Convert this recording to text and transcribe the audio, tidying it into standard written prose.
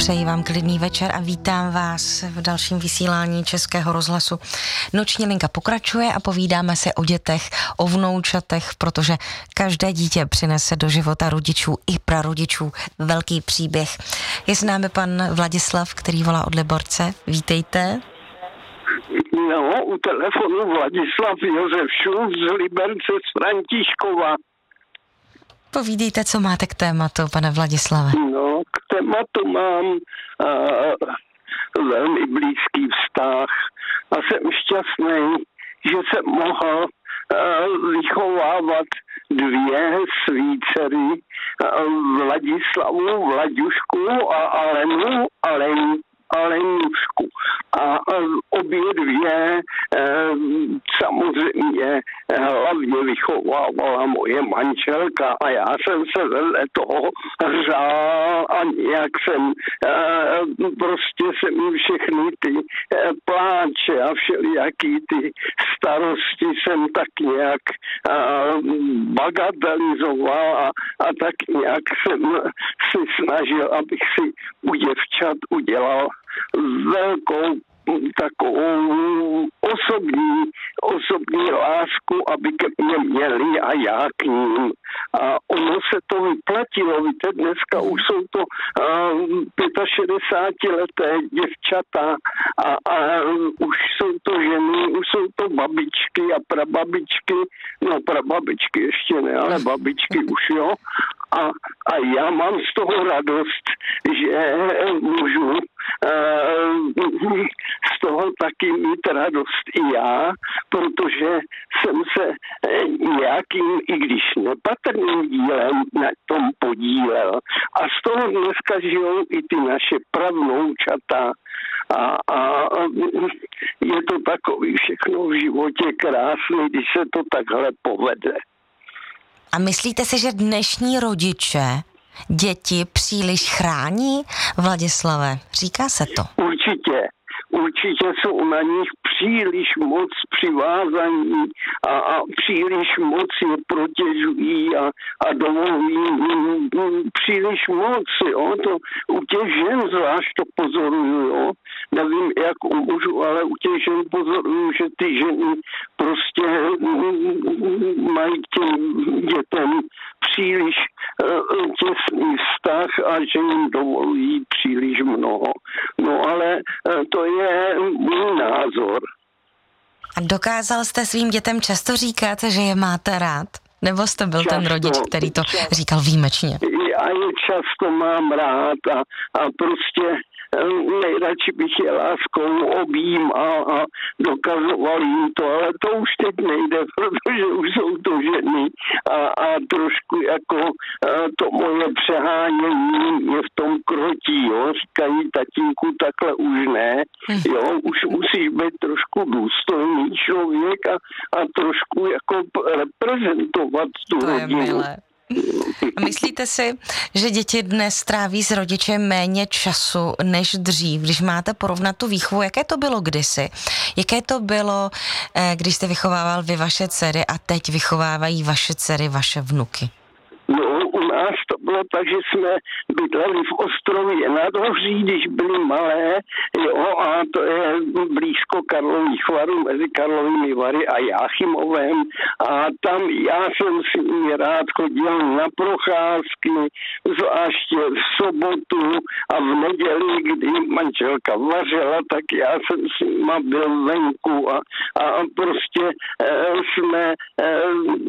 Přeji vám klidný večer a vítám vás v dalším vysílání Českého rozhlasu. Noční linka pokračuje a povídáme si o dětech, o vnoučatech, protože každé dítě přinese do života rodičů i prarodičů velký příběh. Je s námi pan Vladislav, který volá od Liborce. Vítejte. No, u telefonu Vladislav Josef Šulc z Liberce z Františkova. Povídejte, co máte k tématu, pane Vladislave. No, k tématu mám velmi blízký vztah a jsem šťastný, že jsem mohl vychovávat dvě svý dcery, Vladislavu, Vlaďušku a Alenušku. A obě dvě samozřejmě hlavně vychovávala moje manželka a já jsem se vedle toho řál a nějak jsem prostě jsem všechny ty pláče a všelijaký ty starosti jsem tak nějak bagatelizoval a tak nějak jsem si snažil, abych si u děvčat udělal velkou takovou osobní lásku, aby ke mně měli a já k ním. A ono se to vyplatilo. Víte, dneska už jsou to 65leté děvčata a už jsou to ženy, už jsou to babičky a prababičky. No, prababičky ještě ne, ale babičky už jo. A já mám z toho radost, že můžu z toho taky mít radost i já, protože jsem se nějakým, i když nepatrným dílem na tom podílel. A z toho dneska žijou i ty naše pravnoučata. A je to takový všechno v životě krásný, když se to takhle povede. A myslíte si, že dnešní rodiče děti příliš chrání, Vladislave? Říká se to. Určitě jsou na nich příliš moc přivázaní a příliš moc je protěžují a dovolují příliš moc, jo. To u těch žen zvlášť to pozoruju, jo. Nevím, jak u mužů, ale u těch žen pozoruju, že ty ženy prostě mají k těm dětem příliš těsný vztah a že jim dovolují příliš mnoho. No ale to je můj názor. A dokázal jste svým dětem často říkat, že je máte rád? Nebo jste byl ten rodič, který to říkal výjimečně? Já je často mám rád a prostě nejradši bych je láskou objímal a dokazoval jim to, ale to už teď nejde, protože už jsou to ženy a trošku jako to moje přehánění je v tom krotí, jo, říkají tatínku, takhle už ne, jo, už musíš být trošku důstojný člověk a trošku jako reprezentovat tu rodinu. Je milé. A myslíte si, že děti dnes tráví s rodičem méně času než dřív? Když máte porovnat tu výchovu, jaké to bylo kdysi? Jaké to bylo, když jste vychovával vy vaše dcery a teď vychovávají vaše dcery vaše vnuky? No, u nás to bylo tak, že jsme bydleli v Ostrově nad Hoří, když byli malé, jo, a to je blízko Karlových Varů, mezi Karlovými Vary a Jáchymovem. A tam já jsem si nimi rád chodil na procházky, zvláště v sobotu a v neděli, kdy manželka vařila, tak já jsem s nima byl venku a prostě jsme